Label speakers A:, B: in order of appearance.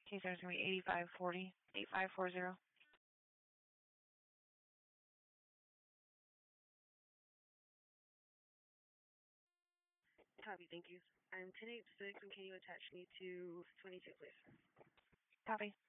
A: Case number is going to be 8540, 8540.
B: Copy, thank you. I'm 1086, and can you attach me to 22, please?
A: Copy.